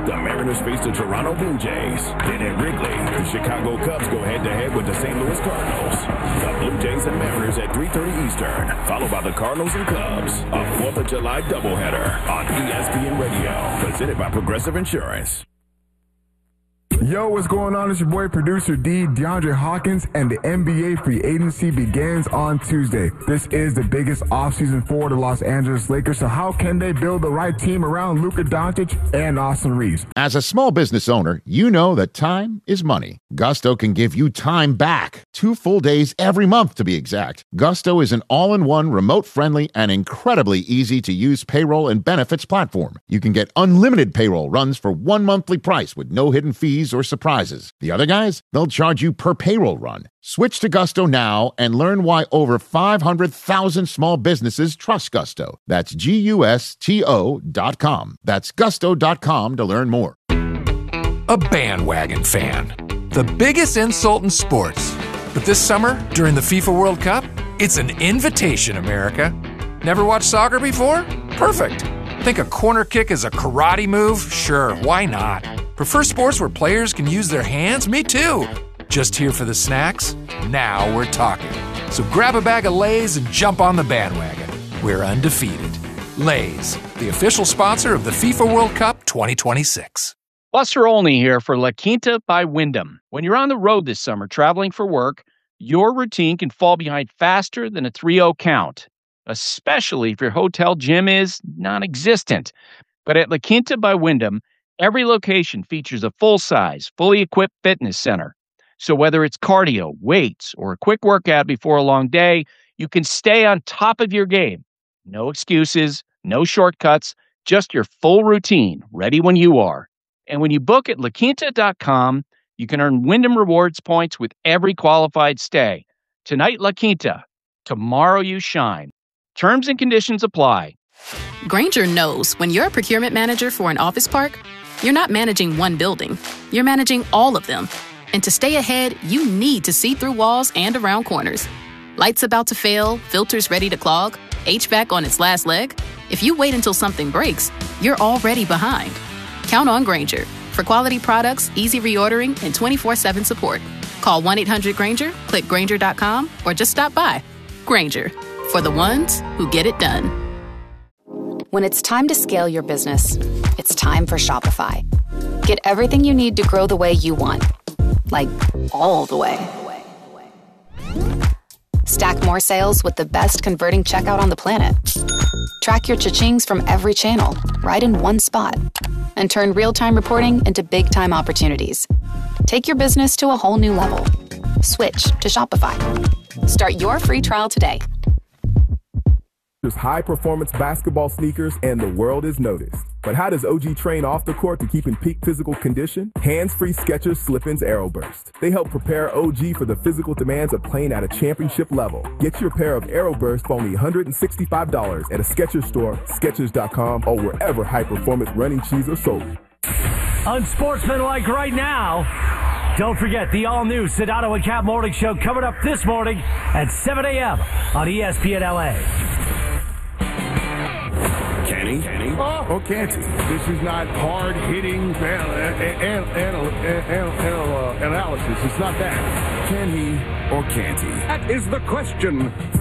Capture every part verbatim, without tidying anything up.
the Mariners face the Toronto Blue Jays. Then at Wrigley, the Chicago Cubs go head-to-head with the Saint Louis Cardinals. The Blue Jays and Mariners at three thirty Eastern, followed by the Cardinals and Cubs. A fourth of July doubleheader on E S P N Radio, presented by Progressive Insurance. Yo, what's going on? It's your boy, producer D, DeAndre Hawkins, and the N B A free agency begins on Tuesday. This is the biggest offseason for the Los Angeles Lakers, so how can they build the right team around Luka Doncic and Austin Reeves? As a small business owner, you know that time is money. Gusto can give you time back. Two full days every month, to be exact. Gusto is an all-in-one, remote-friendly, and incredibly easy-to-use payroll and benefits platform. You can get unlimited payroll runs for one monthly price with no hidden fees or surprises. The other guys, they'll charge you per payroll run. Switch to Gusto now and learn why over five hundred thousand small businesses trust Gusto. That's G U S T O dot com. That's gusto dot com to learn more. A bandwagon fan. The biggest insult in sports. But this summer, during the FIFA World Cup, it's an invitation, America. Never watched soccer before? Perfect. Think a corner kick is a karate move? Sure, why not? Prefer sports where players can use their hands? Me too. Just here for the snacks? Now we're talking. So grab a bag of Lay's and jump on the bandwagon. We're undefeated. Lay's, the official sponsor of the FIFA World Cup twenty twenty-six. Buster Olney here for La Quinta by Wyndham. When you're on the road this summer traveling for work, your routine can fall behind faster than a three oh count, especially if your hotel gym is non-existent. But at La Quinta by Wyndham, every location features a full-size, fully equipped fitness center. So whether it's cardio, weights, or a quick workout before a long day, you can stay on top of your game. No excuses, no shortcuts, just your full routine, ready when you are. And when you book at la quinta dot com, you can earn Wyndham Rewards points with every qualified stay. Tonight, La Quinta. Tomorrow, you shine. Terms and conditions apply. Grainger knows when you're a procurement manager for an office park, you're not managing one building. You're managing all of them. And to stay ahead, you need to see through walls and around corners. Lights about to fail, filters ready to clog, H V A C on its last leg. If you wait until something breaks, you're already behind. Count on Grainger for quality products, easy reordering, and twenty-four seven support. Call one eight hundred Grainger, click Grainger dot com, or just stop by. Grainger, for the ones who get it done. When it's time to scale your business, it's time for Shopify. Get everything you need to grow the way you want. Like, all the way. Stack more sales with the best converting checkout on the planet. Track your cha-chings from every channel, right in one spot. And turn real-time reporting into big-time opportunities. Take your business to a whole new level. Switch to Shopify. Start your free trial today. There's high-performance basketball sneakers, and the world is noticed. But how does O G train off the court to keep in peak physical condition? Hands-free Skechers Slip-ins Aeroburst. They help prepare O G for the physical demands of playing at a championship level. Get your pair of Aeroburst for only one hundred sixty-five dollars at a Skechers store, Skechers dot com, or wherever high-performance running shoes are sold. Unsportsmanlike right now. Don't forget the all-new Sedano and Cap Morning Show coming up this morning at seven a.m. on E S P N L A. Can he? Can he? Oh. Or can't he? This is not hard-hitting anal- anal- anal- anal- anal- uh, analysis. It's not that. Can he or can't he? That is the question.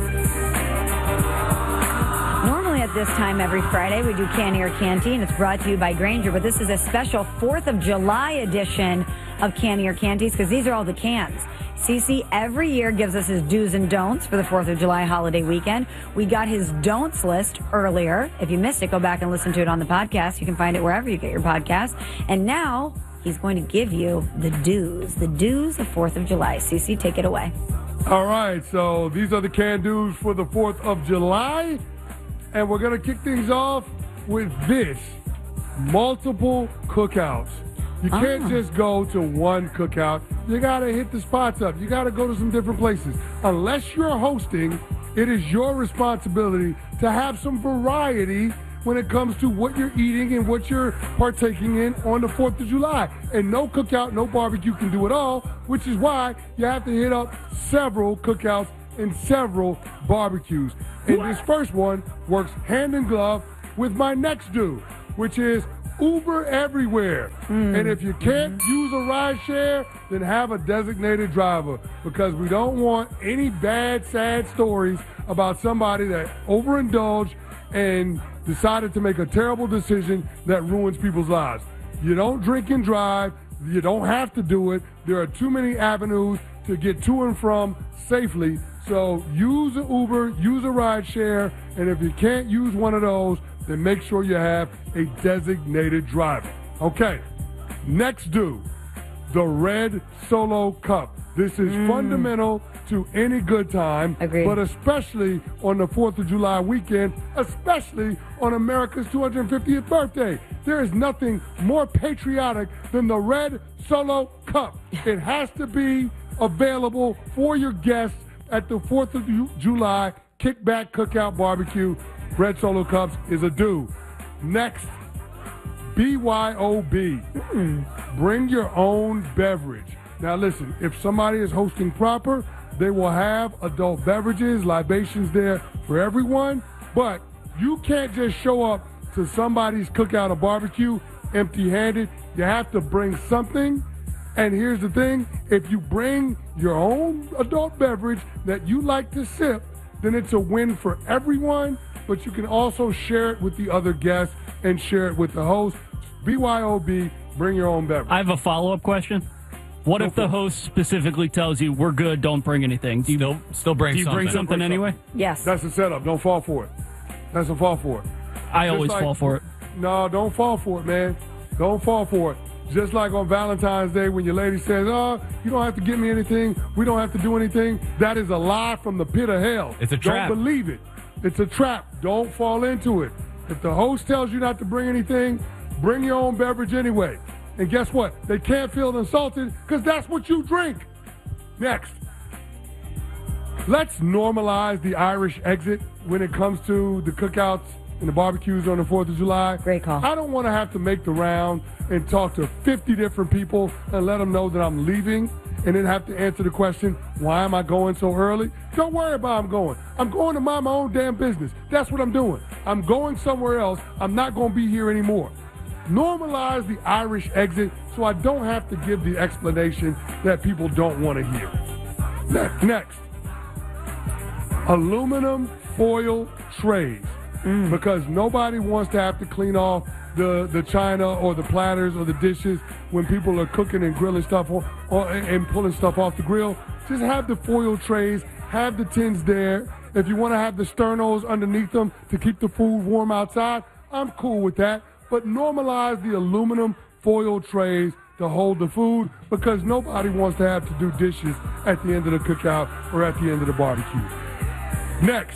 Normally at this time every Friday we do Can He or Can't He, and it's brought to you by Grainger, but this is a special fourth of July edition of Can He or Can't He's because these are all the cans. Cece every year gives us his do's and don'ts for the fourth of July holiday weekend. We got his don'ts list earlier. If you missed it, go back and listen to it on the podcast. You can find it wherever you get your podcast. And now he's going to give you the do's, the do's of fourth of July. Cece, take it away. All right, so these are the can-dos for the fourth of July. And we're going to kick things off with this, multiple cookouts. You can't oh. just go to one cookout. You got to hit the spots up. You got to go to some different places. Unless you're hosting, it is your responsibility to have some variety when it comes to what you're eating and what you're partaking in on the fourth of July. And no cookout, no barbecue can do it all, which is why you have to hit up several cookouts and several barbecues. And what? This first one works hand in glove with my next do, which is Uber everywhere. Mm. And if you can't use a ride share, then have a designated driver, because we don't want any bad, sad stories about somebody that overindulged and decided to make a terrible decision that ruins people's lives. You don't drink and drive. You don't have to do it. There are too many avenues to get to and from safely. So use an Uber, use a ride share, and if you can't use one of those, then make sure you have a designated driver. Okay, next do, the Red Solo Cup. This is mm. fundamental to any good time, Agreed. But especially on the fourth of July weekend, especially on America's two hundred fiftieth birthday. There is nothing more patriotic than the Red Solo Cup. It has to be available for your guests at the fourth of July Kickback Cookout Barbecue. Red Solo Cups is a do. Next, B Y O B. Mm. Bring your own beverage. Now listen, if somebody is hosting proper, they will have adult beverages, libations there for everyone, but you can't just show up to somebody's cookout or barbecue empty-handed. You have to bring something. And here's the thing, if you bring your own adult beverage that you like to sip, then it's a win for everyone, but you can also share it with the other guests and share it with the host. B Y O B, bring your own beverage. I have a follow-up question. What if the host specifically tells you, we're good, don't bring anything? Do you still, still bring do you something. bring something bring anyway? Something. Yes. That's the setup. Don't fall for it. That's a fall for it. I Just always like, fall for it. No, don't fall for it, man. Don't fall for it. Just like on Valentine's Day when your lady says, oh, you don't have to get me anything. We don't have to do anything. That is a lie from the pit of hell. It's a trap. Don't believe it. It's a trap. Don't fall into it. If the host tells you not to bring anything, bring your own beverage anyway. And guess what? They can't feel insulted because that's what you drink. Next. Let's normalize the Irish exit when it comes to the cookouts and the barbecues on the fourth of July. Great call. I don't want to have to make the round and talk to fifty different people and let them know that I'm leaving and then have to answer the question, why am I going so early? Don't worry about I'm going. I'm going to mind my own damn business. That's what I'm doing. I'm going somewhere else. I'm not going to be here anymore. Normalize the Irish exit so I don't have to give the explanation that people don't want to hear. Ne- Next, aluminum foil trays. Mm. Because nobody wants to have to clean off the, the china or the platters or the dishes when people are cooking and grilling stuff or, or, and pulling stuff off the grill. Just have the foil trays, have the tins there. If you want to have the sternos underneath them to keep the food warm outside, I'm cool with that. But normalize the aluminum foil trays to hold the food because nobody wants to have to do dishes at the end of the cookout or at the end of the barbecue. Next.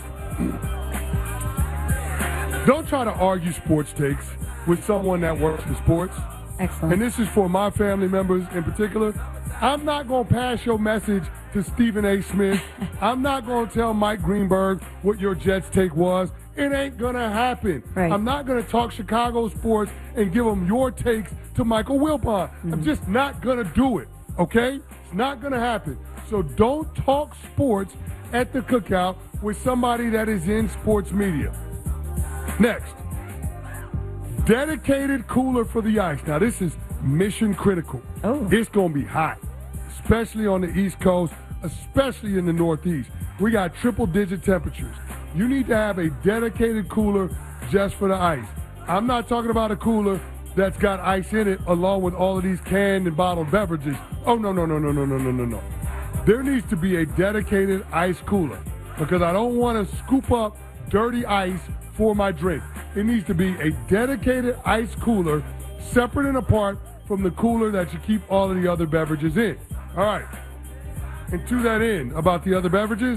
Don't try to argue sports takes with someone that works for sports. Excellent. And this is for my family members in particular. I'm not going to pass your message to Stephen A. Smith. I'm not going to tell Mike Greenberg what your Jets take was. It ain't going to happen. Right. I'm not going to talk Chicago sports and give them your takes to Michael Wilbon. Mm-hmm. I'm just not going to do it, okay? It's not going to happen. So don't talk sports at the cookout with somebody that is in sports media. Next, dedicated cooler for the ice. Now, this is mission critical. Oh. It's going to be hot, especially on the East Coast, especially in the Northeast. We got triple-digit temperatures. You need to have a dedicated cooler just for the ice. I'm not talking about a cooler that's got ice in it along with all of these canned and bottled beverages. Oh, no, no, no, no, no, no, no, no, no. There needs to be a dedicated ice cooler because I don't want to scoop up dirty ice for my drink. It needs to be a dedicated ice cooler, separate and apart from the cooler that you keep all of the other beverages in. All right. And to that end, about the other beverages,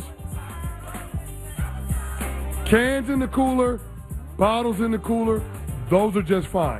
cans in the cooler, bottles in the cooler, those are just fine.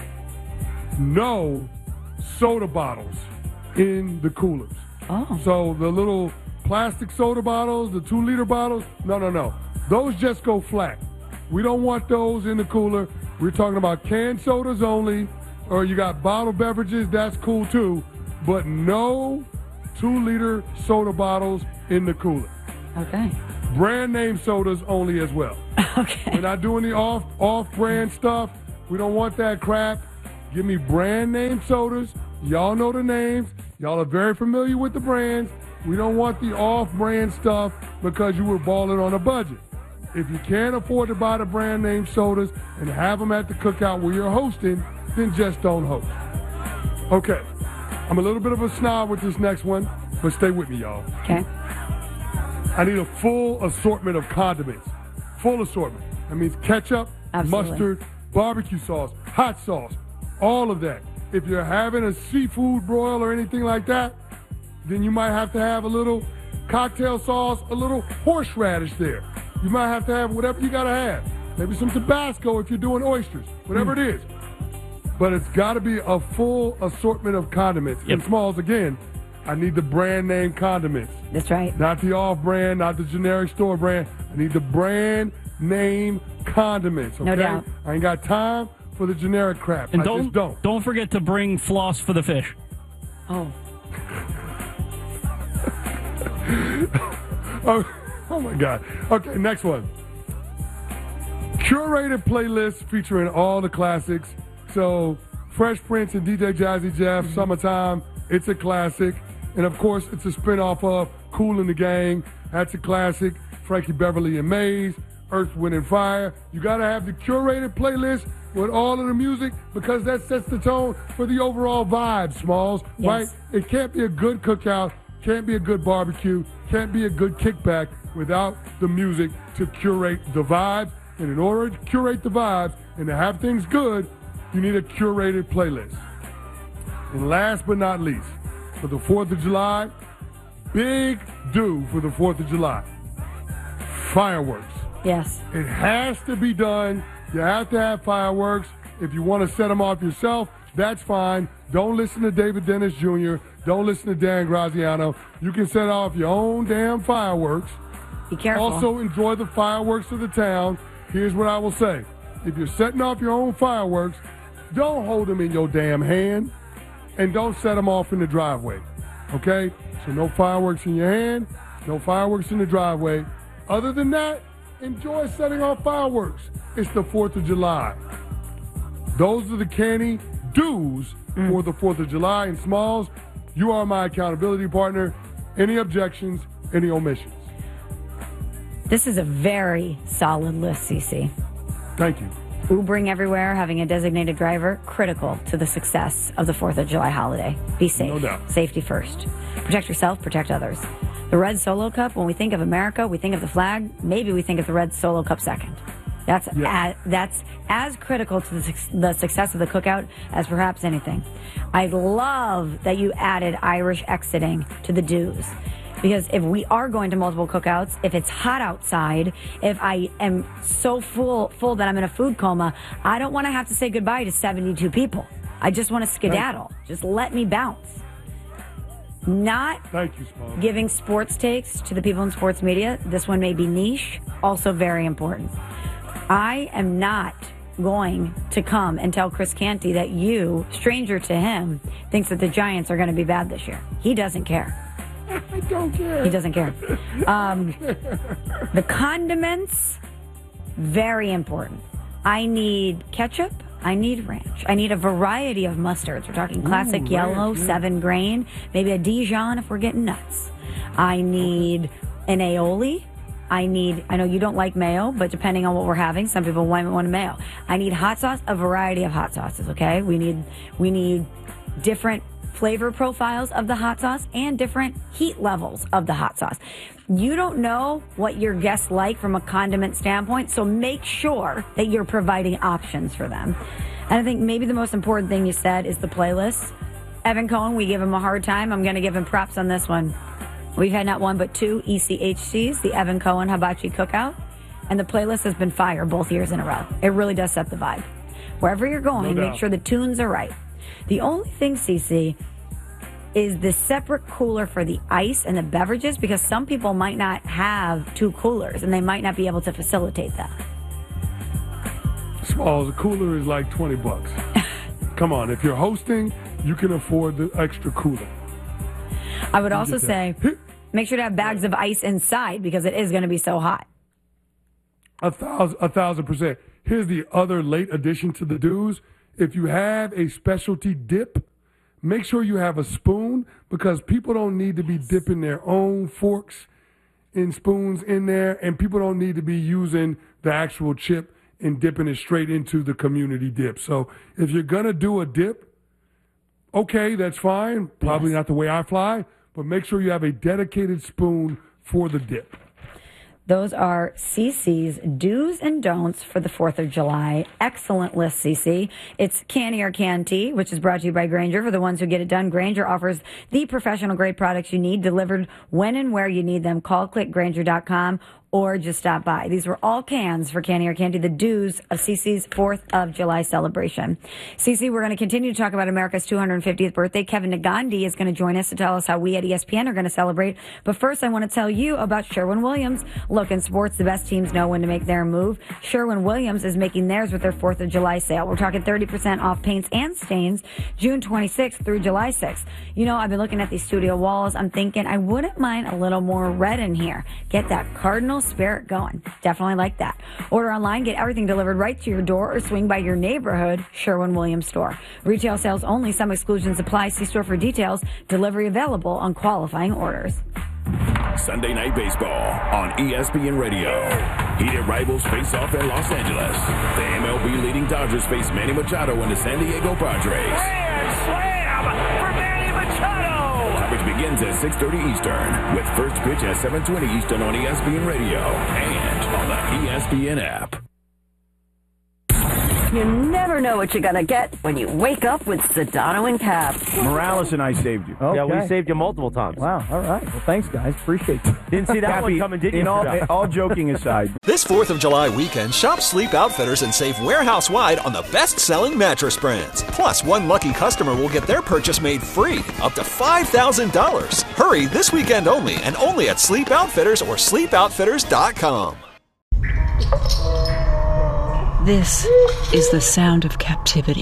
No soda bottles in the coolers. Oh. So the little plastic soda bottles, the two liter bottles, no, no, no. Those just go flat. We don't want those in the cooler. We're talking about canned sodas only, or you got bottled beverages, that's cool too, but no two liter soda bottles in the cooler. Okay. Brand name sodas only as well. Okay. We're not doing the off off brand stuff. We don't want that crap. Give me brand name sodas. Y'all know the names. Y'all are very familiar with the brands. We don't want the off-brand stuff because you were balling on a budget. If you can't afford to buy the brand name sodas and have them at the cookout where you're hosting, then just don't host. Okay. I'm a little bit of a snob with this next one, but stay with me, y'all. Okay. I need a full assortment of condiments. Full assortment. That means ketchup, Absolutely. mustard, barbecue sauce, hot sauce, all of that. If you're having a seafood broil or anything like that, then you might have to have a little cocktail sauce, a little horseradish there. You might have to have whatever you got to have. Maybe some Tabasco if you're doing oysters, whatever mm. it is. But it's got to be a full assortment of condiments. Yep. And Smalls, again, I need the brand name condiments. That's right. Not the off-brand, not the generic store brand. I need the brand name condiments, okay? No doubt. I ain't got time for the generic crap. And I don't, just don't. Don't forget to bring floss for the fish. Oh. oh. Oh, my God. Okay, next one. Curated playlist featuring all the classics. So, Fresh Prince and D J Jazzy Jeff, mm-hmm. Summertime, it's a classic. And, of course, it's a spinoff of Kool and the Gang. That's a classic. Frankie Beverly and Maze, Earth, Wind, and Fire. You got to have the curated playlist with all of the music because that sets the tone for the overall vibe, Smalls, yes. right? It can't be a good cookout, can't be a good barbecue, can't be a good kickback without the music to curate the vibe. And in order to curate the vibes and to have things good, you need a curated playlist. And last but not least, for the fourth of July, big do for the fourth of July, fireworks. Yes. It has to be done. You have to have fireworks. If you want to set them off yourself, that's fine. Don't listen to David Dennis Junior Don't listen to Dan Graziano. You can set off your own damn fireworks. Be careful. Also enjoy the fireworks of the town. Here's what I will say. If you're setting off your own fireworks, don't hold them in your damn hand and don't set them off in the driveway. Okay? So no fireworks in your hand, no fireworks in the driveway. Other than that, enjoy setting off fireworks. It's the fourth of July. Those are the canny do's mm. for the fourth of July. And Smalls, you are my accountability partner. Any objections, any omissions? This is a very solid list, C C. Thank you. Ubering everywhere, having a designated driver, critical to the success of the fourth of July holiday. Be safe. No doubt. Safety first. Protect yourself, protect others. The Red Solo Cup, when we think of America, we think of the flag. Maybe we think of the Red Solo Cup second. That's, yeah. as, that's as critical to the, the success of the cookout as perhaps anything. I love that you added Irish exiting to the dues. Because if we are going to multiple cookouts, if it's hot outside, if I am so full full that I'm in a food coma, I don't want to have to say goodbye to seventy-two people. I just want to skedaddle. Just let me bounce. Not Thank you, Smalls. Giving sports takes to the people in sports media. This one may be niche, also very important. I am not going to come and tell Chris Canty that you, stranger to him, thinks that the Giants are going to be bad this year. He doesn't care. I don't care. He doesn't care. Um, the condiments, very important. I need ketchup. I need ranch. I need a variety of mustards. We're talking classic Ooh, yellow, ranch, yeah. seven grain, maybe a Dijon if we're getting nuts. I need an aioli. I need, I know you don't like mayo, but depending on what we're having, some people might want a mayo. I need hot sauce, a variety of hot sauces, okay? We need, we need different flavor profiles of the hot sauce and different heat levels of the hot sauce. You don't know what your guests like from a condiment standpoint, so make sure that you're providing options for them. And I think maybe the most important thing you said is the playlist. Evan Cohen, we give him a hard time. I'm going to give him props on this one. We've had not one but two E C H Cs, the Evan Cohen Hibachi Cookout, and the playlist has been fire both years in a row. It really does set the vibe. Wherever you're going, No make doubt. sure the tunes are right. The only thing, C C, is the separate cooler for the ice and the beverages, because some people might not have two coolers and they might not be able to facilitate that. Smalls, a cooler is like twenty bucks. Come on, if you're hosting, you can afford the extra cooler. I would also say, make sure to have bags of ice inside because it is going to be so hot. A thousand, a thousand percent. Here's the other late addition to the dues if you have a specialty dip, make sure you have a spoon, because people don't need to be dipping their own forks and spoons in there, and people don't need to be using the actual chip and dipping it straight into the community dip. So if you're going to do a dip, okay, that's fine. Probably yes. not the way I fly, but make sure you have a dedicated spoon for the dip. Those are CiCi's do's and don'ts for the fourth of July. Excellent list, CiCi. It's Canny or Canty, which is brought to you by Grainger. For the ones who get it done, Grainger offers the professional-grade products you need, delivered when and where you need them. Call click grainger dot com or just stop by. These were all cans for Canny or Canty, the do's of CiCi's fourth of July celebration. CiCi, we're going to continue to talk about America's two hundred fiftieth birthday. Kevin Negandhi is going to join us to tell us how we at E S P N are going to celebrate. But first, I want to tell you about Sherwin-Williams. Look, in sports, the best teams know when to make their move. Sherwin-Williams is making theirs with their fourth of July sale. We're talking thirty percent off paints and stains June twenty-sixth through July sixth. You know, I've been looking at these studio walls. I'm thinking I wouldn't mind a little more red in here. Get that Cardinal spirit going. Definitely like that. Order online, get everything delivered right to your door, or swing by your neighborhood Sherwin-Williams store. Retail sales only. Some exclusions apply. See store for details. Delivery available on qualifying orders. Sunday Night Baseball on E S P N Radio. Heated rivals face off in Los Angeles. The M L B leading Dodgers face Manny Machado and the San Diego Padres. Grand slam for Manny Machado! Coverage begins at six thirty Eastern, with first pitch at seven twenty Eastern on E S P N Radio and on the E S P N app. You never know what you're going to get when you wake up with Sedano and Cap. Morales and I saved you. Okay. Yeah, we saved you multiple times. Wow, all right. Well, thanks, guys. Appreciate it. Didn't see that Cappy, one coming, did you? In all, all joking aside. This fourth of July weekend, shop Sleep Outfitters and save warehouse-wide on the best-selling mattress brands. Plus, one lucky customer will get their purchase made free, up to five thousand dollars. Hurry this weekend only, and only at Sleep Outfitters or sleep outfitters dot com. This is the sound of captivity.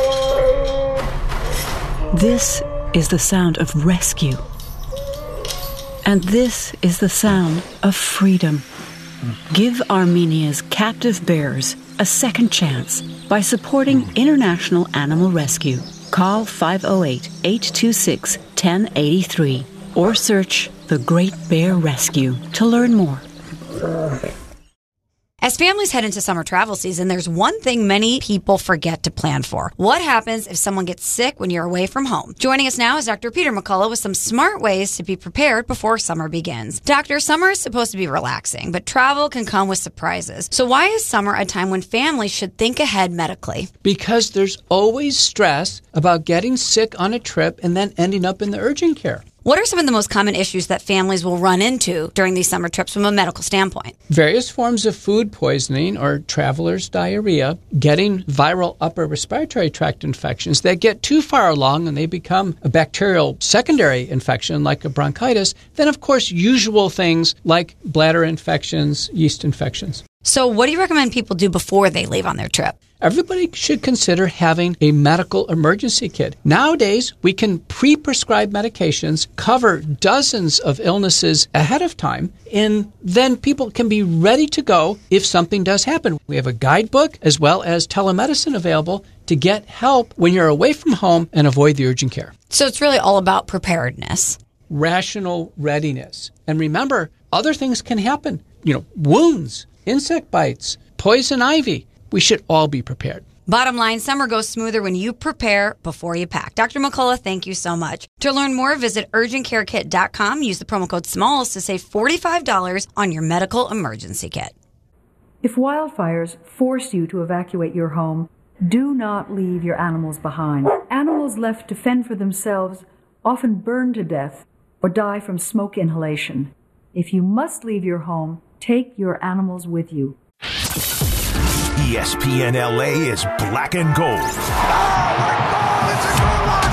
This is the sound of rescue. And this is the sound of freedom. Give Armenia's captive bears a second chance by supporting International Animal Rescue. Call five oh eight, eight two six, one oh eight three or search The Great Bear Rescue to learn more. As families head into summer travel season, there's one thing many people forget to plan for. What happens if someone gets sick when you're away from home? Joining us now is Doctor Peter McCullough with some smart ways to be prepared before summer begins. Doctor, summer is supposed to be relaxing, but travel can come with surprises. So why is summer a time when families should think ahead medically? Because there's always stress about getting sick on a trip and then ending up in the urgent care. What are some of the most common issues that families will run into during these summer trips from a medical standpoint? Various forms of food poisoning or traveler's diarrhea, getting viral upper respiratory tract infections that get too far along and they become a bacterial secondary infection like a bronchitis. Then, of course, usual things like bladder infections, yeast infections. So what do you recommend people do before they leave on their trip? Everybody should consider having a medical emergency kit. Nowadays, we can pre-prescribe medications, cover dozens of illnesses ahead of time, and then people can be ready to go if something does happen. We have a guidebook as well as telemedicine available to get help when you're away from home and avoid the urgent care. So it's really all about preparedness. Rational readiness. And remember, other things can happen. You know, wounds, insect bites, poison ivy. We should all be prepared. Bottom line, summer goes smoother when you prepare before you pack. Doctor McCullough, thank you so much. To learn more, visit urgent care kit dot com. Use the promo code SMALLS to save forty-five dollars on your medical emergency kit. If wildfires force you to evacuate your home, do not leave your animals behind. Animals left to fend for themselves often burn to death or die from smoke inhalation. If you must leave your home, take your animals with you. E S P N L A is black and gold. Oh, my God, it's a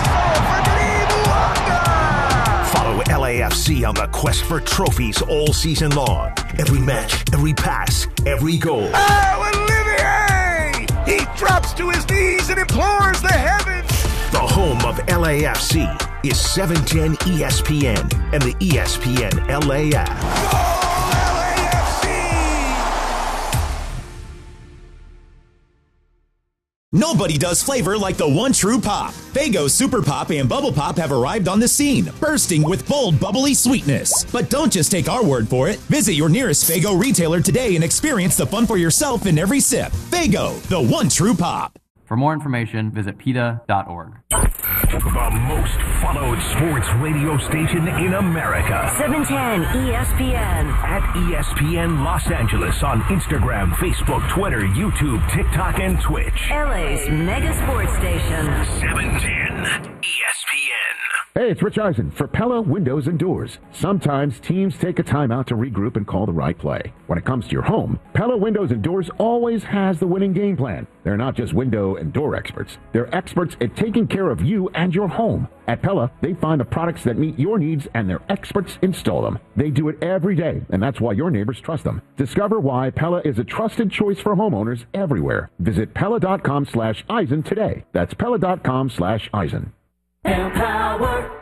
goal for Follow L A F C on the quest for trophies all season long. Every match, every pass, every goal. Oh, Olivier! He drops to his knees and implores the heavens. The home of L A F C is seven ten E S P N and the E S P N L A app. Goal! Nobody does flavor like the one true pop. Faygo Super Pop and Bubble Pop have arrived on the scene, bursting with bold, bubbly sweetness. But don't just take our word for it. Visit your nearest Faygo retailer today and experience the fun for yourself in every sip. Faygo, the one true pop. For more information, visit P E T A dot org. The most followed sports radio station in America. seven ten E S P N. At E S P N Los Angeles on Instagram, Facebook, Twitter, YouTube, TikTok, and Twitch. L A's mega sports station. seven ten E S P N. Hey, it's Rich Eisen for Pella Windows and Doors. Sometimes teams take a timeout to regroup and call the right play. When it comes to your home, Pella Windows and Doors always has the winning game plan. They're not just window and door experts. They're experts at taking care of you and your home. At Pella, they find the products that meet your needs and their experts install them. They do it every day, and that's why your neighbors trust them. Discover why Pella is a trusted choice for homeowners everywhere. Visit Pella.com slash Eisen today. That's Pella.com slash Eisen. Empower.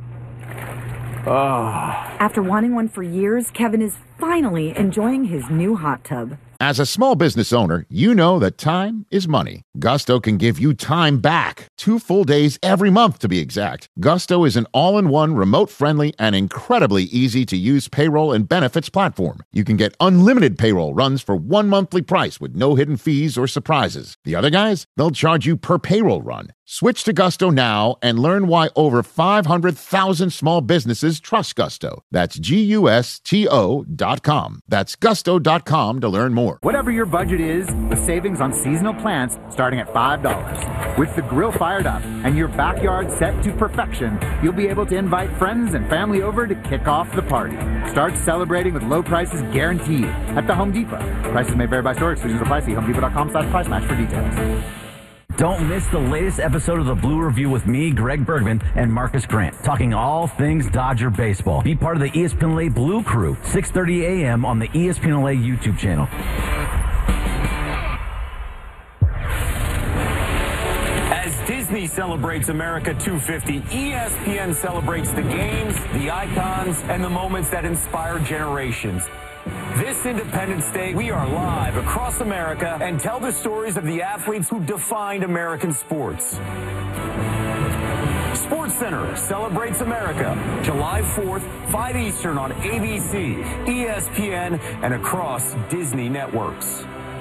Ah. After wanting one for years, Kevin is finally enjoying his new hot tub. As a small business owner, you know that time is money. Gusto can give you time back. Two full days every month, to be exact. Gusto is an all-in-one, remote-friendly, and incredibly easy-to-use payroll and benefits platform. You can get unlimited payroll runs for one monthly price with no hidden fees or surprises. The other guys, they'll charge you per payroll run. Switch to Gusto now and learn why over five hundred thousand small businesses trust Gusto. That's G U S T O dot com. That's gusto dot com to learn more. Whatever your budget is, with savings on seasonal plants starting at five dollars. With the grill fired up and your backyard set to perfection, you'll be able to invite friends and family over to kick off the party. Start celebrating with low prices guaranteed at the Home Depot. Prices may vary by store. Exclusions apply. See home depot dot com slash price match for details. Don't miss the latest episode of the Blue Review with me, Greg Bergman, and Marcus Grant, talking all things Dodger baseball. Be part of the E S P N L A Blue Crew, six thirty a.m. on the E S P N L A YouTube channel. As Disney celebrates America two fifty, E S P N celebrates the games, the icons, and the moments that inspire generations. This Independence Day, we are live across America and tell the stories of the athletes who defined American sports. Sports Center celebrates America, July fourth, five Eastern on A B C, E S P N, and across Disney networks.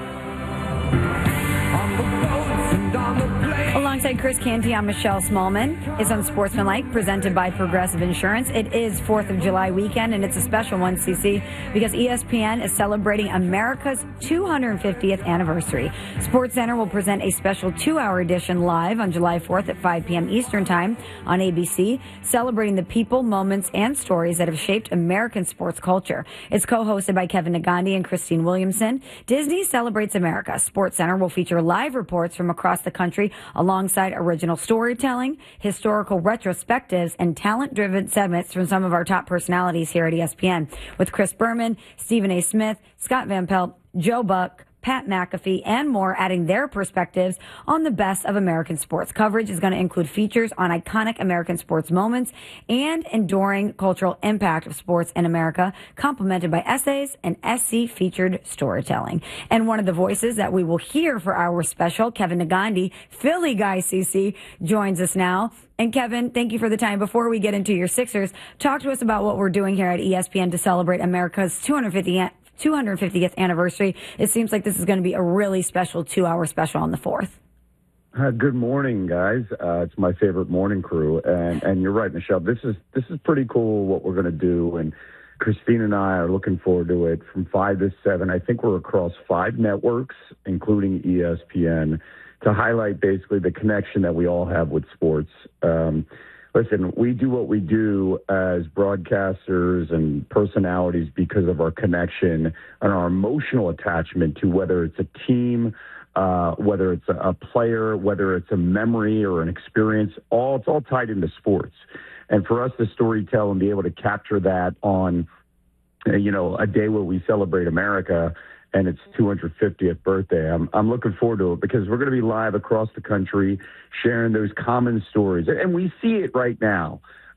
Alongside Chris Canty, I'm Michelle Smallman. It's Unsportsmanlike, presented by Progressive Insurance. It is fourth of July weekend, and it's a special one, C C, because E S P N is celebrating America's two hundred fiftieth anniversary. SportsCenter will present a special two-hour edition live on July fourth at five p.m. Eastern Time on A B C, celebrating the people, moments, and stories that have shaped American sports culture. It's co-hosted by Kevin Negandhi and Christine Williamson. Disney celebrates America. SportsCenter will feature live reports from across the country, alongside original storytelling, historical retrospectives, and talent-driven segments from some of our top personalities here at E S P N, with Chris Berman, Stephen A. Smith, Scott Van Pelt, Joe Buck, Pat McAfee, and more, adding their perspectives on the best of American sports. Coverage is going to include features on iconic American sports moments and enduring cultural impact of sports in America, complemented by essays and S C-featured storytelling. And one of the voices that we will hear for our special, Kevin Negandhi, Philly guy C C, joins us now. And Kevin, thank you for the time. Before we get into your Sixers, talk to us about what we're doing here at E S P N to celebrate America's two hundred fiftieth anniversary. It seems like this is going to be a really special two-hour special on the fourth. Uh, good morning, guys. Uh, it's my favorite morning crew, and and you're right, Michelle. This is this is pretty cool what we're going to do, and Christine and I are looking forward to it. From five to seven, I think we're across five networks, including E S P N, to highlight basically the connection that we all have with sports. Um, Listen, we do what we do as broadcasters and personalities because of our connection and our emotional attachment to whether it's a team, uh, whether it's a, a player, whether it's a memory or an experience. All it's all tied into sports. And for us to storytell and be able to capture that on, you know, a day where we celebrate America and its two hundred fiftieth birthday. I'm I'm looking forward to it because we're going to be live across the country sharing those common stories. And we see it right now.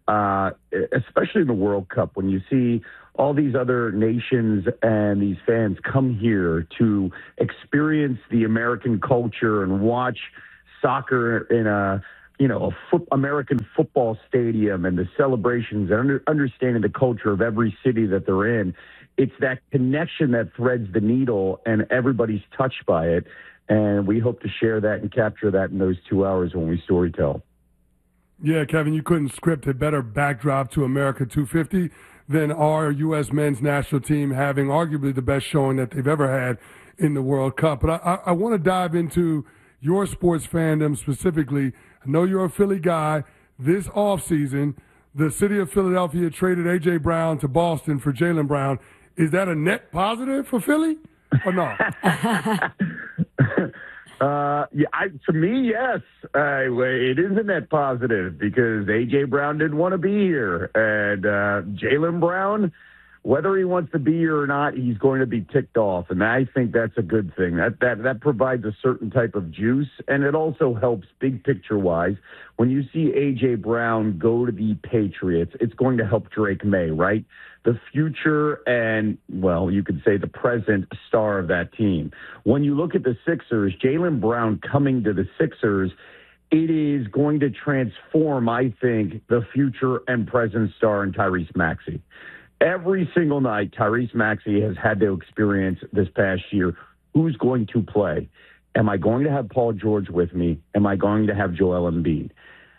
uh, especially in the World Cup, when you see all these other nations and these fans come here to experience the American culture and watch soccer in a, you know, a foot, American football stadium and the celebrations and under, understanding the culture of every city that they're in. It's that connection that threads the needle, and everybody's touched by it. And we hope to share that and capture that in those two hours when we storytell. Yeah, Kevin, you couldn't script a better backdrop to America two fifty than our U S men's national team having arguably the best showing that they've ever had in the World Cup. But I, I, I want to dive into your sports fandom specifically. I know you're a Philly guy. This offseason, the city of Philadelphia traded A J. Brown to Boston for Jaylen Brown. Is that a net positive for Philly or not? Uh, yeah, I, to me, yes. Uh, it is a net positive because A J. Brown didn't want to be here. And uh, Jaylen Brown, whether he wants to be here or not, he's going to be ticked off. And I think that's a good thing. That, that, that provides a certain type of juice. And it also helps big picture-wise. When you see A J. Brown go to the Patriots, it's going to help Drake May, right? The future and, well, you could say the present star of that team. When you look at the Sixers, Jaylen Brown coming to the Sixers, it is going to transform, I think, the future and present star in Tyrese Maxey. Every single night, Tyrese Maxey has had to experience this past year, who's going to play? Am I going to have Paul George with me? Am I going to have Joel Embiid?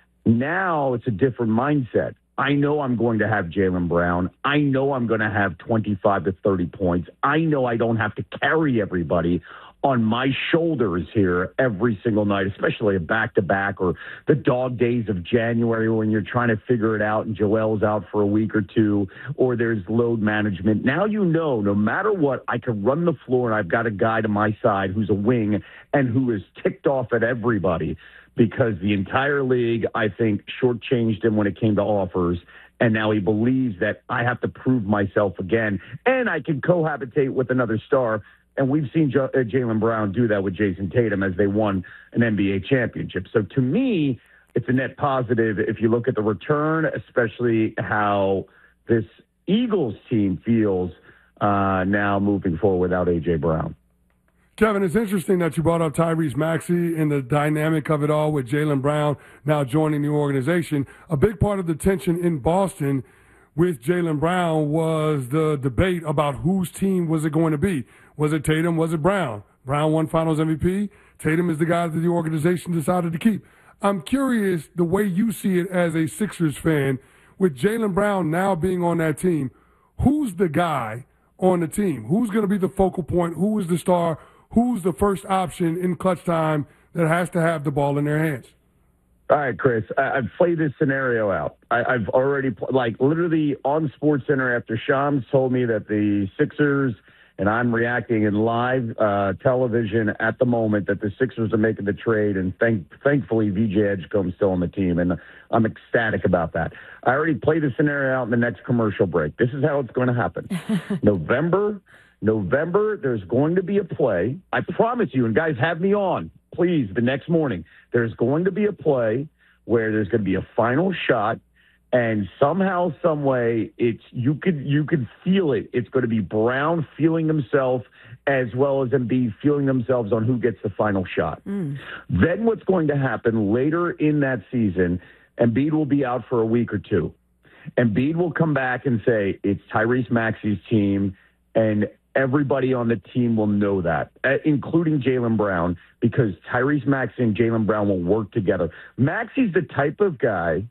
Now it's a different mindset. I know I'm going to have Jaylen Brown. I know I'm going to have twenty-five to thirty points. I know I don't have to carry everybody on my shoulders here every single night, especially a back-to-back or the dog days of January when you're trying to figure it out and Joel's out for a week or two, or there's load management. Now you know, no matter what, I can run the floor and I've got a guy to my side who's a wing and who is ticked off at everybody. Because the entire league, I think, shortchanged him when it came to offers, and now he believes that I have to prove myself again, and I can cohabitate with another star. And we've seen J- uh, Jaylen Brown do that with Jason Tatum as they won an N B A championship. So to me, it's a net positive if you look at the return, especially how this Eagles team feels uh, now moving forward without A J. Brown. Kevin, it's interesting that you brought up Tyrese Maxey and the dynamic of it all with Jaylen Brown now joining the organization. A big part of the tension in Boston with Jaylen Brown was the debate about whose team was it going to be. Was it Tatum? Was it Brown? Brown won Finals M V P. Tatum is the guy that the organization decided to keep. I'm curious the way you see it as a Sixers fan with Jaylen Brown now being on that team. Who's the guy on the team? Who's going to be the focal point? Who is the star? Who's the first option in clutch time that has to have the ball in their hands? All right, Chris, I, I've played this scenario out. I, I've already, pl- like, literally on SportsCenter after Shams told me that the Sixers, and I'm reacting in live uh, television at the moment, that the Sixers are making the trade, and thank, thankfully V J Edgecombe's still on the team, and I'm ecstatic about that. I already played the scenario out in the next commercial break. This is how it's going to happen. November... November, there's going to be a play. I promise you, and guys, have me on, please, the next morning. There's going to be a play where there's going to be a final shot, and somehow, some way, it's you could you could feel it. It's going to be Brown feeling himself as well as Embiid feeling themselves on who gets the final shot. Mm. Then what's going to happen later in that season, Embiid will be out for a week or two. Embiid will come back and say, it's Tyrese Maxey's team, and everybody on the team will know that, including Jaylen Brown, because Tyrese Maxey and Jaylen Brown will work together. Maxey's the type of guy,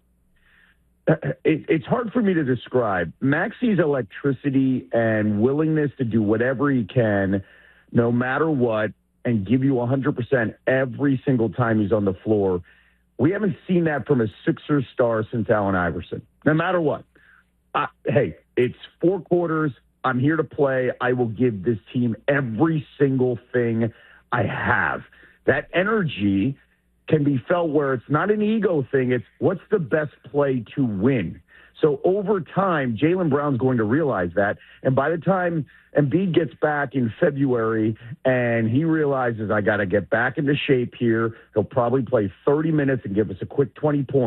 it, it's hard for me to describe. Maxey's electricity and willingness to do whatever he can, no matter what, and give you one hundred percent every single time he's on the floor. We haven't seen that from a Sixers star since Allen Iverson, no matter what. Uh, hey, it's four quarters. I'm here to play. I will give this team every single thing I have. That energy can be felt where it's not an ego thing. It's what's the best play to win. So over time, Jaylen Brown's going to realize that. And by the time Embiid gets back in February and he realizes I got to get back into shape here, he'll probably play thirty minutes and give us a quick twenty points.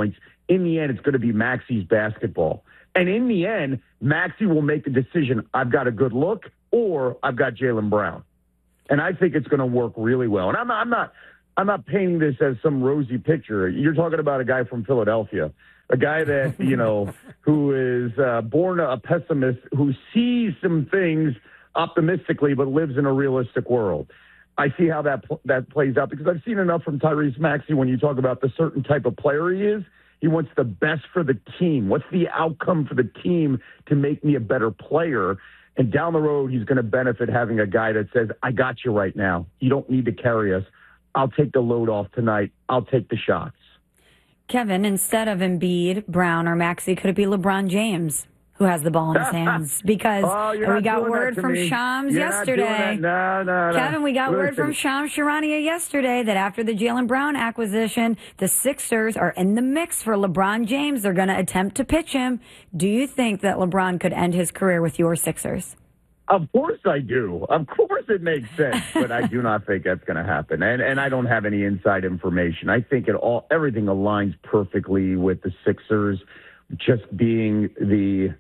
in the end, it's going to be Maxi's basketball. And in the end, Maxi will make the decision, I've got a good look or I've got Jaylen Brown. And I think it's going to work really well. And I'm not, I'm not, I'm not painting this as some rosy picture. You're talking about a guy from Philadelphia, a guy that, you know, who is uh, born a pessimist, who sees some things optimistically but lives in a realistic world. I see how that that plays out because I've seen enough from Tyrese Maxey when you talk about the certain type of player he is. He wants the best for the team. What's the outcome for the team to make me a better player? And down the road, he's going to benefit having a guy that says, I got you right now. You don't need to carry us. I'll take the load off tonight. I'll take the shots. Kevin, instead of Embiid, Brown, or Maxey, could it be LeBron James who has the ball in his hands? Because oh, we got word from me. Shams you're yesterday. No, no, no. Kevin, we got Listen. word from Shams Charania yesterday that after the Jaylen Brown acquisition, the Sixers are in the mix for LeBron James. They're going to attempt to pitch him. Do you think that LeBron could end his career with your Sixers? Of course I do. Of course it makes sense, but I do not think that's going to happen. And and I don't have any inside information. I think it all everything aligns perfectly with the Sixers just being the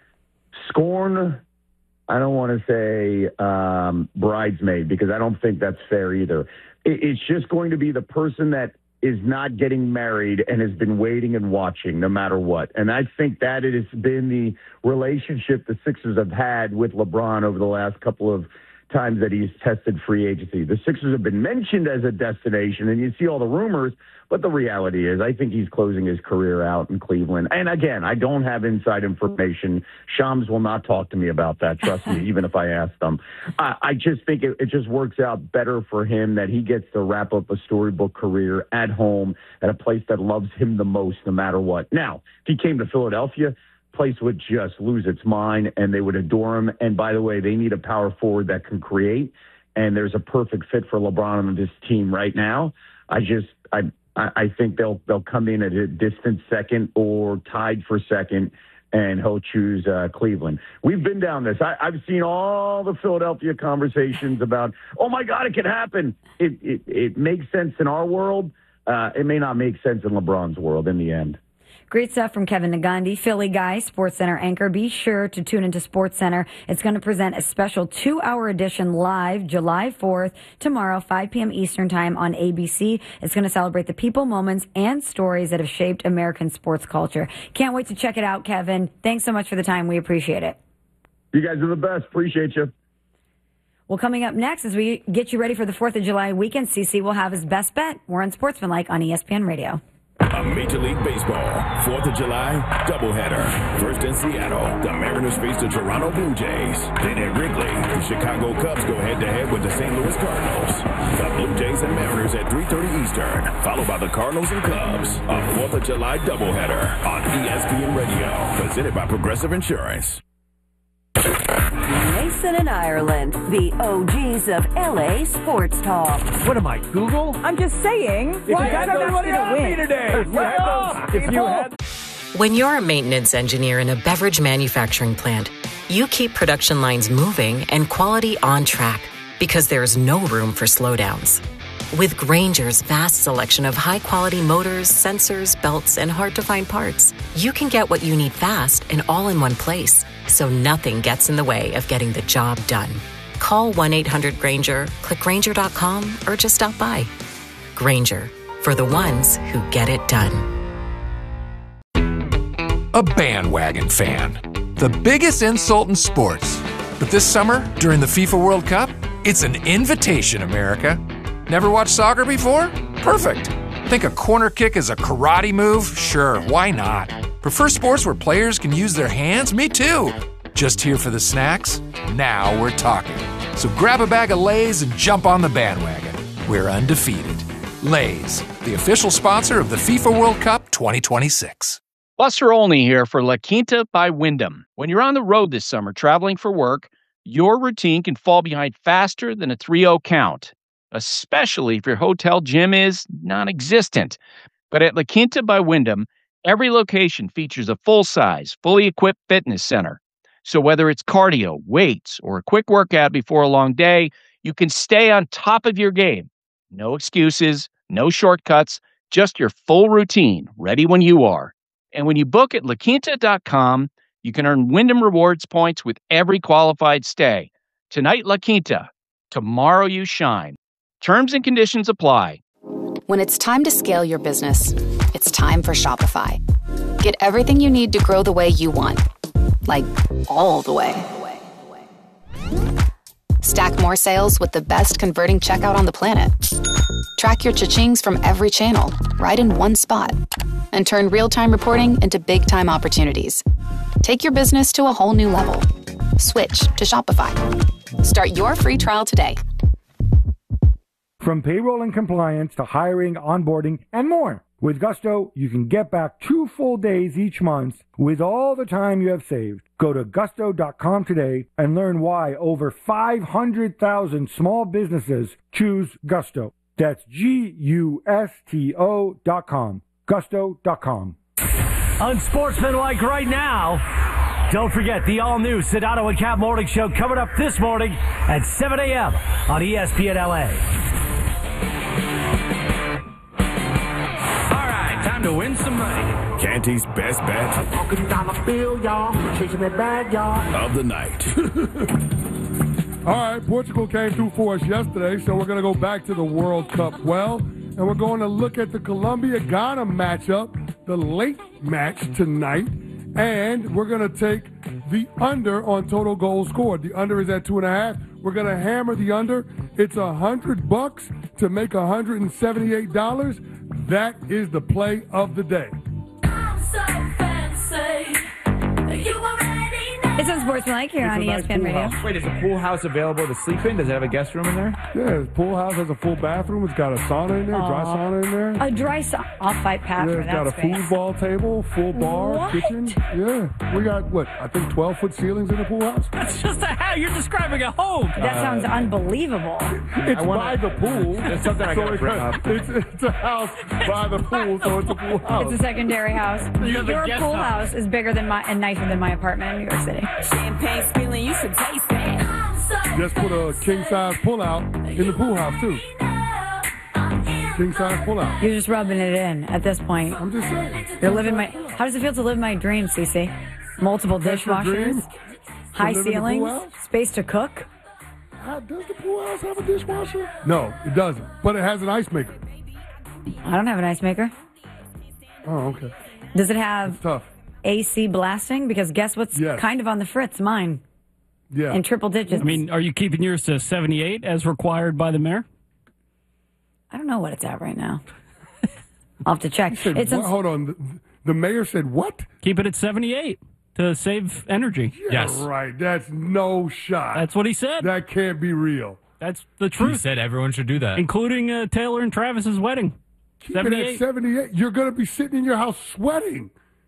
scorn, I don't want to say um, bridesmaid, because I don't think that's fair either. It, it's just going to be the person that is not getting married and has been waiting and watching no matter what. And I think that it has been the relationship the Sixers have had with LeBron over the last couple of times that he's tested free agency. The Sixers have been mentioned as a destination, and you see all the rumors, but the reality is I think he's closing his career out in Cleveland. And again, I don't have inside information. Shams will not talk to me about that, trust me, even if I ask them. I, I just think it, it just works out better for him that he gets to wrap up a storybook career at home at a place that loves him the most no matter what. Now, if he came to Philadelphia, place would just lose its mind and they would adore him. And by the way, they need a power forward that can create. And there's a perfect fit for LeBron on this team right now. I just, I, I think they'll, they'll come in at a distant second or tied for second, and he'll choose uh, Cleveland. We've been down this. I, I've seen all the Philadelphia conversations about, oh my God, it can happen. It, it, it makes sense in our world. Uh, it may not make sense in LeBron's world in the end. Great stuff from Kevin Nagandi, Philly guy, SportsCenter anchor. Be sure to tune into SportsCenter. It's going to present a special two-hour edition live July fourth, tomorrow, five p.m. Eastern Time on A B C. It's going to celebrate the people, moments, and stories that have shaped American sports culture. Can't wait to check it out, Kevin. Thanks so much for the time. We appreciate it. You guys are the best. Appreciate you. Well, coming up next, as we get you ready for the fourth of July weekend, C C will have his best bet. We're on Sportsmanlike on E S P N Radio. A Major League Baseball fourth of July doubleheader. First in Seattle, the Mariners face the Toronto Blue Jays. Then at Wrigley, the Chicago Cubs go head-to-head with the Saint Louis Cardinals. The Blue Jays and Mariners at three thirty Eastern, followed by the Cardinals and Cubs. A fourth of July doubleheader on E S P N Radio, presented by Progressive Insurance. Mason and Ireland, the O Gs of L A sports talk. What am I, Google? I'm just saying. If you had everybody on me today. If you had those, if you had... When you're a maintenance engineer in a beverage manufacturing plant, you keep production lines moving and quality on track because there's no room for slowdowns. With Grainger's vast selection of high-quality motors, sensors, belts, and hard-to-find parts, you can get what you need fast and all in one place, so nothing gets in the way of getting the job done. Call one eight hundred Grainger, click Grainger dot com, or just stop by. Grainger, for the ones who get it done. A bandwagon fan. The biggest insult in sports. But this summer, during the FIFA World Cup, it's an invitation, America. Never watched soccer before? Perfect. Think a corner kick is a karate move? Sure, why not? Prefer sports where players can use their hands? Me too. Just here for the snacks? Now we're talking. So grab a bag of Lay's and jump on the bandwagon. We're undefeated. Lay's, the official sponsor of the FIFA World Cup twenty twenty-six. Buster Olney here for La Quinta by Wyndham. When you're on the road this summer traveling for work, your routine can fall behind faster than a three oh count, especially if your hotel gym is non-existent. But at La Quinta by Wyndham, every location features a full-size, fully equipped fitness center. So whether it's cardio, weights, or a quick workout before a long day, you can stay on top of your game. No excuses, no shortcuts, just your full routine, ready when you are. And when you book at La Quinta dot com, you can earn Wyndham Rewards points with every qualified stay. Tonight, La Quinta. Tomorrow, you shine. Terms and conditions apply. When it's time to scale your business, it's time for Shopify. Get everything you need to grow the way you want. Like, all the way. Stack more sales with the best converting checkout on the planet. Track your cha-chings from every channel, right in one spot. And turn real-time reporting into big-time opportunities. Take your business to a whole new level. Switch to Shopify. Start your free trial today. From payroll and compliance to hiring, onboarding, and more. With Gusto, you can get back two full days each month with all the time you have saved. Go to gusto dot com today and learn why over five hundred thousand small businesses choose Gusto. That's G U S T O dot com. gusto dot com. Unsportsmanlike right now. Don't forget the all-new Sedano and Cap Morning Show coming up this morning at seven a.m. on E S P N L A. All right, time to win some money. Canty's best bet Walking down the field, y'all. Chasing that bag, y'all. of the night. All right, Portugal came through for us yesterday, so we're going to go back to the World Cup well, and we're going to look at the Colombia-Ghana matchup, the late match tonight, and we're going to take the under on total goals scored. The under is at two and a half. We're going to hammer the under. It's a hundred bucks to make one hundred seventy-eight dollars. That is the play of the day. I'm so fancy. You already know. It's Unsportsmanlike here on E S P N Radio. Wait, is a pool house available to sleep in? Does it have a guest room in there? Yeah, the pool house has a full bathroom. It's got a sauna in there, dry Aw. sauna in there. A dry sauna. I'll fight Pat Yeah, for it's that got a space. foosball table, full bar, What? kitchen. Yeah, we got what? I think twelve foot ceilings in the pool house. That's just a how you're describing a home. That sounds unbelievable. It's wanna- by the pool. There's something I so gotta it- bring up. It's, it's a house by the pool, so it's a pool house. It's a secondary house. You have a Your guest pool house. house is bigger than my and nicer than my apartment in New York City. Champagne spilling, you should taste it. Just put a king size pull out in the pool house too. King size pull out. You're just rubbing it in at this point. I'm just saying. You're living my. How does it feel to live my dream, Cece? Multiple That's your dream? dishwashers, high live in the pool ceilings, house? space to cook. Uh, Does the pool house have a dishwasher? No, it doesn't. But it has an ice maker. I don't have an ice maker. Oh, okay. Does it have Tough. A C blasting? Because guess what's Yes. kind of on the fritz? Mine. Yeah. In triple digits. I mean, are you keeping yours to seventy-eight as required by the mayor? I don't know what it's at right now. I'll have to check. Said, It's what? a, Hold on. The, the mayor said what? Keep it at seventy-eight to save energy. Yeah, right. That's no shot. That's what he said. That can't be real. That's the truth. He said everyone should do that. Including uh, Taylor and Travis's wedding. Keep it at seventy-eight. You're going to be sitting in your house sweating.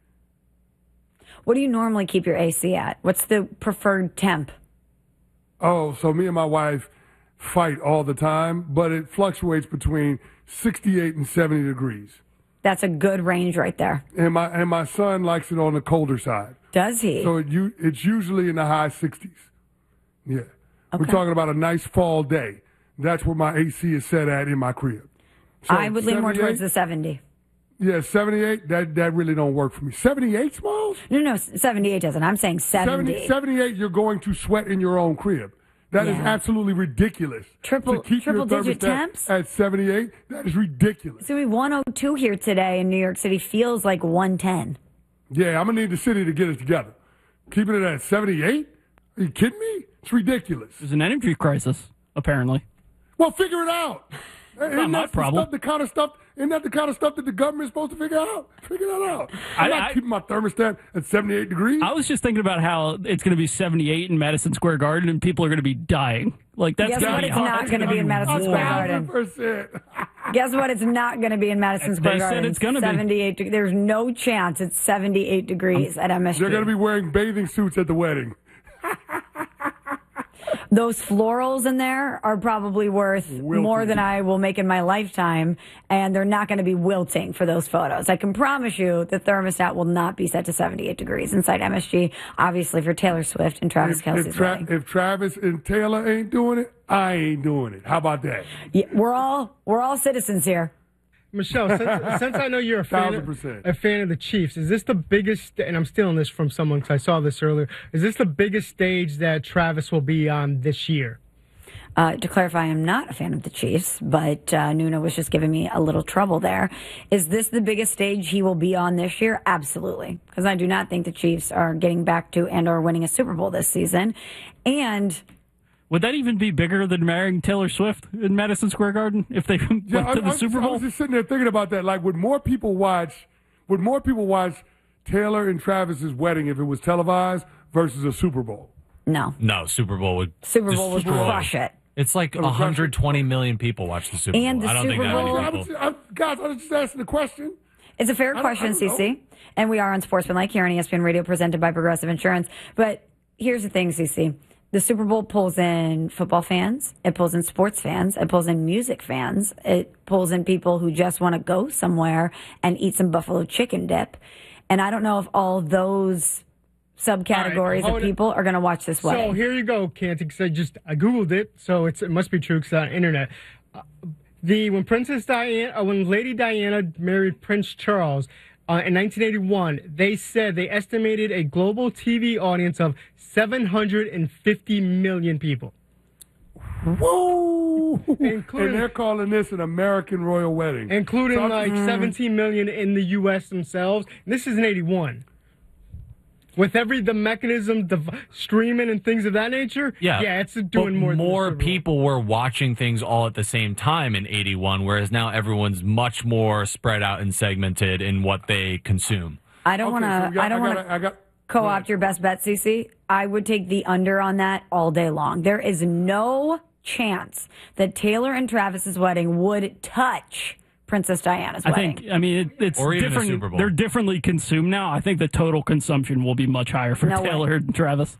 what do you normally keep your A C at? What's the preferred temp? Oh, so me and my wife fight all the time, but it fluctuates between sixty-eight and seventy degrees. That's a good range right there. And my and my son likes it on the colder side. Does he? So it, you, it's usually in the high sixties. Yeah. We're Okay. talking about a nice fall day. That's where my A C is set at in my crib. So I would lean more towards the seventy. Yeah, seventy-eight, that, that really don't work for me. seventy-eight, Smalls? No, no, seventy-eight doesn't. I'm saying seventy. seventy, seventy-eight, you're going to sweat in your own crib. That is Yeah. absolutely ridiculous. Triple- to keep triple your digit thermostat temps? at seventy-eight, that is ridiculous. So we one oh two here today in New York City feels like one ten. Yeah, I'm going to need the city to get it together. Keeping it at seventy-eight? Are you kidding me? It's ridiculous. There's an energy crisis, apparently. Well, figure it out. Isn't my that the problem. Stuff, the kind of stuff, isn't that the kind of stuff that the government's supposed to figure out? Figure that out. I'm I- not I- keeping my thermostat at seventy-eight degrees. I was just thinking about how it's going to be seventy-eight in Madison Square Garden and people are going to be dying. Like, that's Guess going what? to be It's hard. not going to be in Madison Square Garden. one hundred percent. Guess what? It's not going to be in Madison They Square said Garden. it's gonna be. seventy-eight. de- There's no chance it's seventy-eight degrees at M S G. They're going to be wearing bathing suits at the wedding. Those florals in there are probably worth more than I will make in my lifetime, and they're not going to be wilting for those photos. I can promise you the thermostat will not be set to seventy-eight degrees inside M S G, obviously for Taylor Swift and Travis If, Kelce's if, Tra- wedding. if Travis and Taylor ain't doing it, I ain't doing it. How about that? Yeah, we're all we're all citizens here. Michelle, since, since I know you're a fan, of, a fan of the Chiefs, is this the biggest, and I'm stealing this from someone because I saw this earlier, is this the biggest stage that Travis will be on this year? Uh, to clarify, I'm not a fan of the Chiefs, but uh, Nuna was just giving me a little trouble there. Is this the biggest stage he will be on this year? Absolutely, because I do not think the Chiefs are getting back to and or winning a Super Bowl this season. And would that even be bigger than marrying Taylor Swift in Madison Square Garden if they went yeah, to I, the I, Super Bowl? I was just sitting there thinking about that. Like, would more people watch? Would more people watch Taylor and Travis's wedding if it was televised versus a Super Bowl? No. No, Super Bowl would Super Bowl would destroy. crush it. It's like one hundred twenty million people watch the Super And Bowl. the I don't Super think that Bowl- many people. I, I, guys, I was just asking the question. It's a fair question, Cece. And we are on Sportsmanlike here on E S P N Radio, presented by Progressive Insurance. But here's the thing, Cece. The Super Bowl pulls in football fans. It pulls in sports fans. It pulls in music fans. It pulls in people who just want to go somewhere and eat some buffalo chicken dip. And I don't know if all those subcategories All right, of people are going to watch this wedding. So here you go, Canty, because I just I googled it, so it's, it must be true because it's on the internet. Uh, the when Princess Diana, uh, when Lady Diana married Prince Charles uh, in nineteen eighty-one, they said they estimated a global T V audience of seven hundred fifty million people. Whoa! And they're calling this an American royal wedding, including so, like mm, seventeen million in the U S themselves. And this is in eighty-one. With every the mechanism, the streaming and things of that nature, Yeah, yeah, it's doing but more. More than people were watching things all at the same time in eighty-one, whereas now everyone's much more spread out and segmented in what they consume. I don't Okay, want so we to. got- I don't I want got- I got- to co-opt your best bet, Cece. I would take the under on that all day long. There is no chance that Taylor and Travis's wedding would touch Princess Diana's I wedding. think, I mean, it, it's Or even a different. Super Bowl. They're differently consumed now. I think the total consumption will be much higher for No way. Taylor and Travis.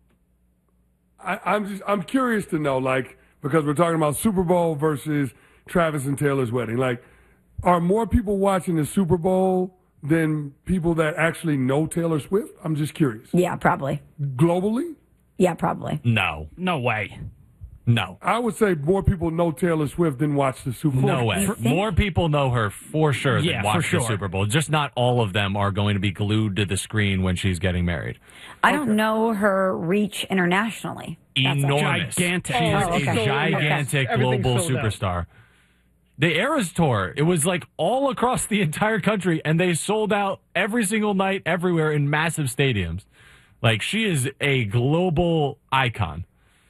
I, I'm just I'm curious to know, like, because we're talking about Super Bowl versus Travis and Taylor's wedding. Like, are more people watching the Super Bowl than people that actually know Taylor Swift? I'm just curious. Yeah, probably. Globally? Yeah, probably. No. No way. No. I would say more people know Taylor Swift than watch the Super Bowl. No way. More people know her for sure Yeah, than watch for sure. the Super Bowl. Just not all of them are going to be glued to the screen when she's getting married. I don't know her reach internationally. That's all. Enormous. Gigantic. She is Oh, okay. a gigantic Everything's global sold out. superstar. The Eras Tour, it was like all across the entire country, and they sold out every single night everywhere in massive stadiums. Like, she is a global icon.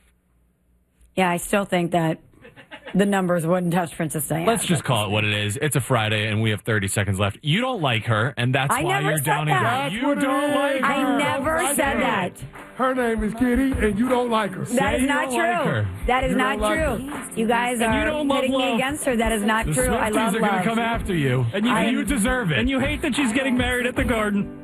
Yeah, I still think that the numbers wouldn't touch Princess Diana. Let's just call it what it is. It's a Friday, and we have thirty seconds left. You don't like her, and that's I why never you're said downing her. that. You don't like her. I never Like said her. that. Her name is Kitty, and you don't like her. That is you not don't true. like her. That is You not don't like true. You guys And you are don't love hitting me love. against her. That is not The true. I Swifties love are going love. to come after you, and you, I- you deserve it. And you hate that she's getting married at the Garden.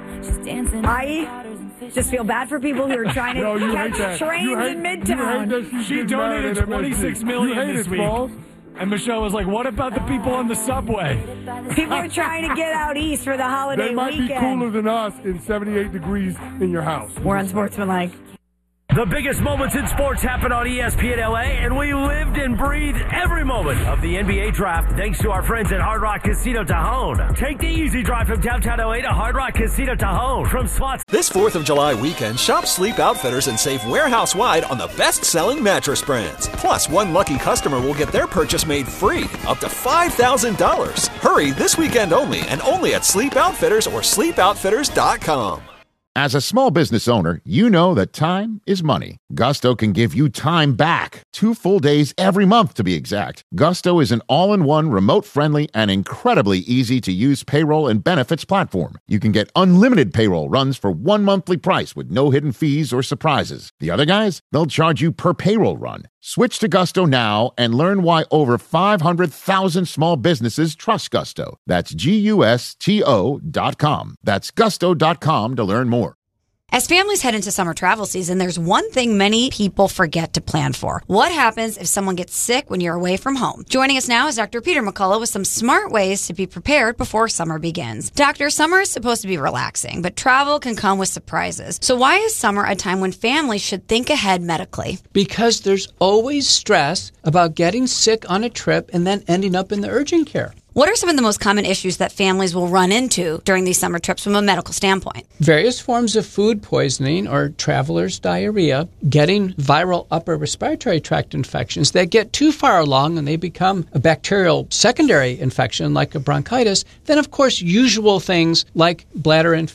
I just feel bad for people who are trying to No, you hate catch that. trains You hate- in you hate Midtown. that she's She getting married donated at M S G. twenty-six You million hate this it, week. Smalls. And Michelle was like, what about the people on the subway? People are trying to get out east for the holiday They might weekend. be cooler than us in seventy-eight degrees in your house. We're on Sportsmanlike. The biggest moments in sports happen on E S P N L A, and we lived and breathed every moment of the N B A draft thanks to our friends at Hard Rock Casino Tajon. Take the easy drive from downtown L A to Hard Rock Casino Tajon. From slots. This fourth of July weekend, shop Sleep Outfitters and save warehouse-wide on the best-selling mattress brands. Plus, one lucky customer will get their purchase made free, up to five thousand dollars. Hurry this weekend only, and only at Sleep Outfitters or sleep outfitters dot com. As a small business owner, you know that time is money. Gusto can give you time back. Two full days every month, to be exact. Gusto is an all-in-one, remote-friendly, and incredibly easy-to-use payroll and benefits platform. You can get unlimited payroll runs for one monthly price with no hidden fees or surprises. The other guys, they'll charge you per payroll run. Switch to Gusto now and learn why over five hundred thousand small businesses trust Gusto. That's G U S T O dot com. That's gusto dot com to learn more. As families head into summer travel season, there's one thing many people forget to plan for. What happens if someone gets sick when you're away from home? Joining us now is Doctor Peter McCullough with some smart ways to be prepared before summer begins. Doctor, summer is supposed to be relaxing, but travel can come with surprises. So why is summer a time when families should think ahead medically? Because there's always stress about getting sick on a trip and then ending up in the urgent care. What are some of the most common issues that families will run into during these summer trips from a medical standpoint? Various forms of food poisoning or traveler's diarrhea, getting viral upper respiratory tract infections that get too far along and they become a bacterial secondary infection like a bronchitis. Then, of course, usual things like bladder infections.